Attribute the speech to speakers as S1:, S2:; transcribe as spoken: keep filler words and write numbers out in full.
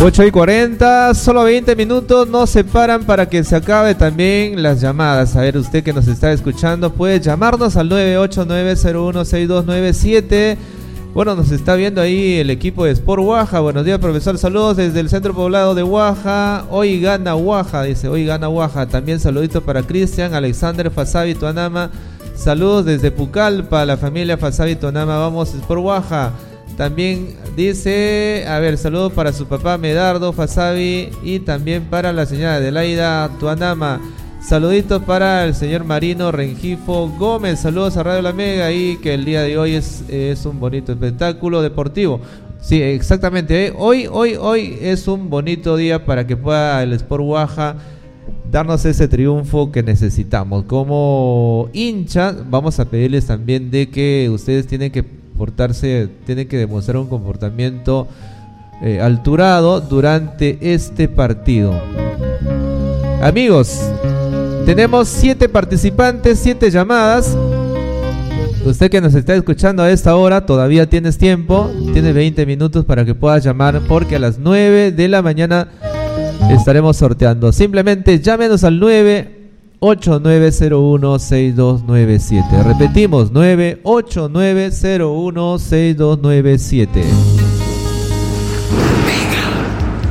S1: ocho y cuarenta, solo veinte minutos nos separan para que se acabe también las llamadas. A ver, usted que nos está escuchando puede llamarnos al nueve ocho nueve cero uno seis dos nueve siete. Bueno, nos está viendo ahí el equipo de Sport Huaja. Buenos días, profesor. Saludos desde el centro poblado de Huaja. Hoy gana Huaja, dice. Hoy gana Huaja. También saluditos para Cristian, Alexander, Fasabi, Tuanama. Saludos desde Pucallpa, la familia Fasabi, Tuanama. Vamos, Sport Huaja. También dice, a ver, saludos para su papá Medardo Fasabi y también para la señora Adelaida Tuanama. Saluditos para el señor Marino Rengifo Gómez. Saludos a Radio La Mega y que el día de hoy es, es un bonito espectáculo deportivo. Sí, exactamente. ¿eh? Hoy, hoy, hoy es un bonito día para que pueda el Sport Huaja darnos ese triunfo que necesitamos. Como hinchas, vamos a pedirles también de que ustedes tienen que portarse, tienen que demostrar un comportamiento eh, alturado durante este partido. Amigos, tenemos siete participantes, siete llamadas. Usted que nos está escuchando a esta hora, todavía tienes tiempo, tienes veinte minutos para que puedas llamar, porque a las nueve de la mañana estaremos sorteando. Simplemente llámenos al nueve ocho nueve cero uno seis dos nueve siete. Repetimos, nueve ocho nueve cero uno seis dos nueve siete.